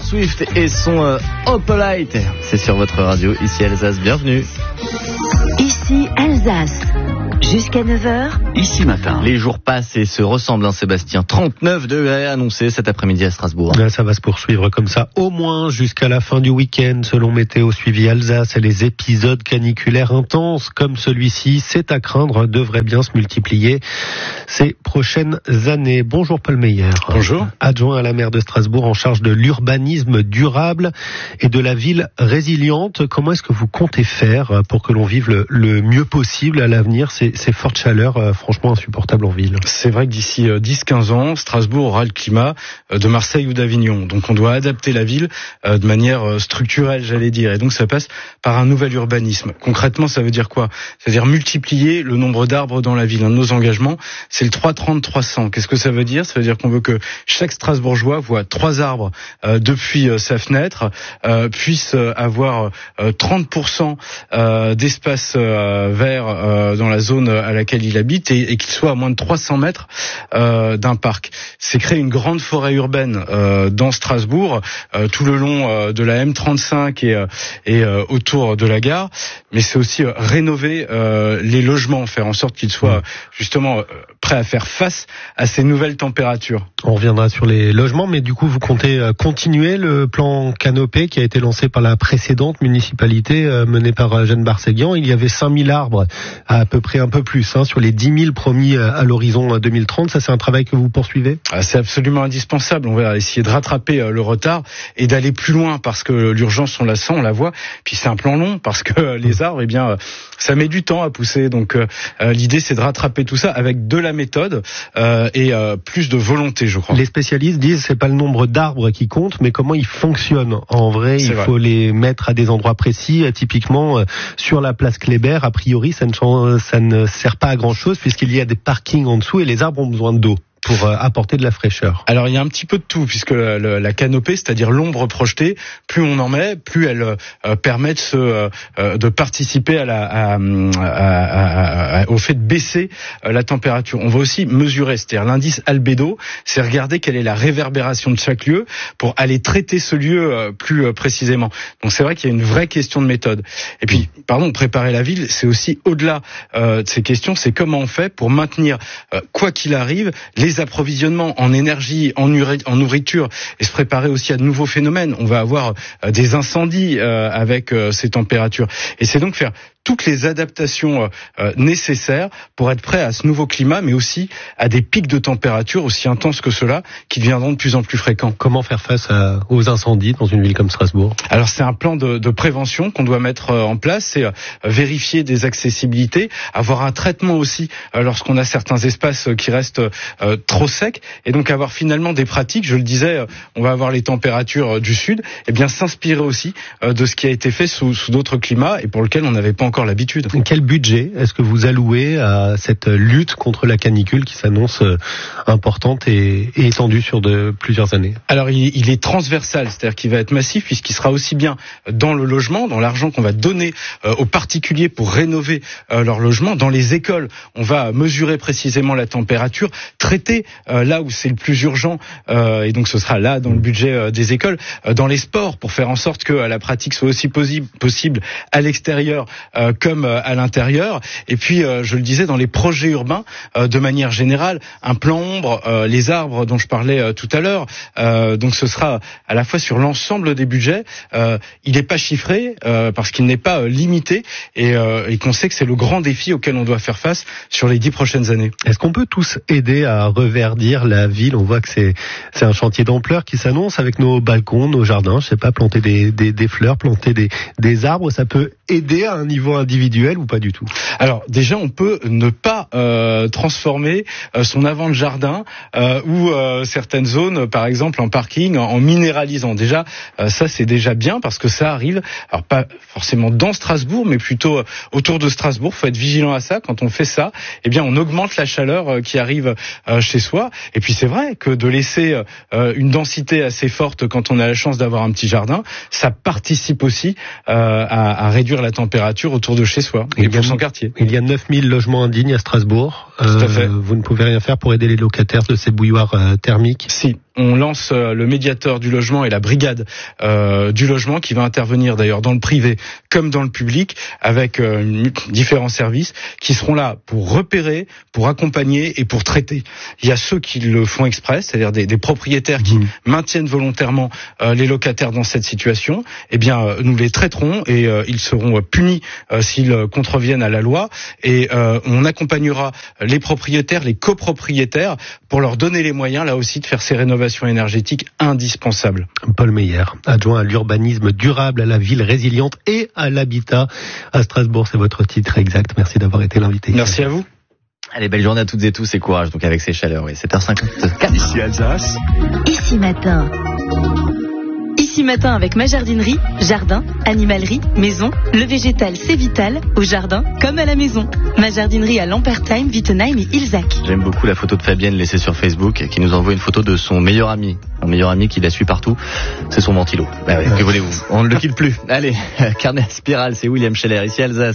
Swift et son Opalite. C'est sur votre radio, ici Alsace, bienvenue. Ici Alsace, jusqu'à 9h. Ici matin. Les jours passent et se ressemblent, Sébastien. 39 degrés annoncés cet après-midi à Strasbourg. Ça va se poursuivre comme ça, au moins jusqu'à la fin du week-end, selon Météo Suivi Alsace. Et les épisodes caniculaires intenses comme celui-ci, c'est à craindre, devraient bien se multiplier ces prochaines années. Bonjour Paul Meyer. Bonjour. Adjoint à la maire de Strasbourg en charge de l'urbanisme durable et de la ville résiliente. Comment est-ce que vous comptez faire pour que l'on vive le mieux possible à l'avenir ces fortes chaleurs franchement insupportables en ville? C'est vrai que d'ici 10-15 ans, Strasbourg aura le climat de Marseille ou d'Avignon. Donc on doit adapter la ville de manière structurelle, j'allais dire. Et donc ça passe par un nouvel urbanisme. Concrètement, ça veut dire quoi? C'est-à-dire multiplier le nombre d'arbres dans la ville. Un de nos engagements, c'est le 330-300. Qu'est-ce que ça veut dire? Ça veut dire qu'on veut que chaque Strasbourgeois voit 3 arbres depuis sa fenêtre, puisse avoir 30% d'espace vert dans la zone à laquelle il habite et qu'il soit à moins de 300 mètres d'un parc. C'est créer une grande forêt urbaine dans Strasbourg, tout le long de la M35 et autour de la gare, mais c'est aussi rénover les logements, faire en sorte qu'ils soient justement prêts à faire face à ces nouvelles températures. On reviendra sur les logements, mais du coup vous comptez continuer le plan Canopée qui a été lancé par la précédente municipalité menée par Jeanne Barséguian. Il y avait 5000 arbres, à peu près un peu plus, sur les 10 000 promis à l'horizon 2030. Ça, c'est un travail que vous poursuivez? C'est absolument indispensable. On va essayer de rattraper le retard et d'aller plus loin parce que l'urgence, on la sent, on la voit. Puis c'est un plan long parce que les arbres, ça met du temps à pousser. Donc l'idée, c'est de rattraper tout ça avec de la méthode et plus de volonté, je crois. Les spécialistes disent c'est pas le nombre d'arbres qui compte, mais comment ils fonctionnent. En vrai, il faut les mettre à des endroits précis. Typiquement, sur la place Kléber, a priori, ça ne sert pas à grand-chose puisqu'il y a des parkings en dessous et les arbres ont besoin d'eau pour apporter de la fraîcheur. Alors il y a un petit peu de tout puisque la canopée, c'est-à-dire l'ombre projetée, plus on en met, plus elle permet de participer au fait de baisser la température. On va aussi mesurer, c'est-à-dire l'indice albédo, c'est regarder quelle est la réverbération de chaque lieu pour aller traiter ce lieu plus précisément. Donc c'est vrai qu'il y a une vraie question de méthode. Et puis, préparer la ville, c'est aussi au-delà de ces questions, c'est comment on fait pour maintenir, quoi qu'il arrive, les approvisionnements en énergie, en nourriture et se préparer aussi à de nouveaux phénomènes. On va avoir des incendies avec ces températures. Et c'est donc faire toutes les adaptations nécessaires pour être prêt à ce nouveau climat, mais aussi à des pics de température aussi intenses que ceux-là, qui deviendront de plus en plus fréquents. Comment faire face aux incendies dans une ville comme Strasbourg? Alors c'est un plan de prévention qu'on doit mettre en place, c'est vérifier des accessibilités, avoir un traitement aussi lorsqu'on a certains espaces qui restent trop secs, et donc avoir finalement des pratiques, je le disais, on va avoir les températures du sud, et bien s'inspirer aussi de ce qui a été fait sous d'autres climats et pour lequel on n'avait pas encore l'habitude. Quel budget est-ce que vous allouez à cette lutte contre la canicule qui s'annonce importante et étendue sur plusieurs années? Alors il est transversal, c'est-à-dire qu'il va être massif puisqu'il sera aussi bien dans le logement, dans l'argent qu'on va donner aux particuliers pour rénover leur logement, dans les écoles, on va mesurer précisément la température, traiter là où c'est le plus urgent et donc ce sera là dans le budget des écoles, dans les sports pour faire en sorte que la pratique soit aussi possible à l'extérieur comme à l'intérieur. Et puis, je le disais, dans les projets urbains, de manière générale, un plan ombre, les arbres dont je parlais tout à l'heure. Donc, ce sera à la fois sur l'ensemble des budgets. Il n'est pas chiffré parce qu'il n'est pas limité et qu'on sait que c'est le grand défi auquel on doit faire face sur les 10 prochaines années. Est-ce qu'on peut tous aider à reverdir la ville? On voit que c'est un chantier d'ampleur qui s'annonce avec nos balcons, nos jardins. Je sais pas, planter des fleurs, planter des arbres, ça peut aider à un niveau individuel ou pas du tout? Alors déjà, on peut ne pas transformer son avant de jardin ou certaines zones, par exemple en parking, en minéralisant. Déjà, ça c'est déjà bien parce que ça arrive. Alors pas forcément dans Strasbourg, mais plutôt autour de Strasbourg. Faut être vigilant à ça. Quand on fait ça, eh bien on augmente la chaleur qui arrive chez soi. Et puis c'est vrai que de laisser une densité assez forte quand on a la chance d'avoir un petit jardin, ça participe aussi à réduire la température autour de chez soi et pour son quartier. Il y a 9000 logements indignes à Strasbourg. vous ne pouvez rien faire pour aider les locataires de ces bouilloires thermiques? Si. On lance le médiateur du logement et la brigade du logement qui va intervenir d'ailleurs dans le privé comme dans le public avec différents services qui seront là pour repérer, pour accompagner et pour traiter. Il y a ceux qui le font exprès, c'est-à-dire des propriétaires qui maintiennent volontairement les locataires dans cette situation. Eh bien, nous les traiterons et ils seront punis s'ils contreviennent à la loi. Et on accompagnera les propriétaires, les copropriétaires pour leur donner les moyens là aussi de faire ces rénovations énergétique indispensable. Paul Meyer, adjoint à l'urbanisme durable, à la ville résiliente et à l'habitat à Strasbourg, c'est votre titre exact. Merci d'avoir été l'invité. Merci à vous. Allez, belle journée à toutes et tous et courage donc avec ces chaleurs. Oui, 7h54. Ici Alsace. Ici matin. Ici matin avec ma jardinerie, jardin, animalerie, maison, le végétal c'est vital, au jardin comme à la maison. Ma jardinerie à Lampertheim, Wittenheim et Ilzac. J'aime beaucoup la photo de Fabienne laissée sur Facebook qui nous envoie une photo de son meilleur ami. Un meilleur ami qui la suit partout, c'est son ventilo. Bah ouais, que voulez-vous, on ne le quitte plus. Allez, carnet à spirale, c'est William Scheller, ici Alsace.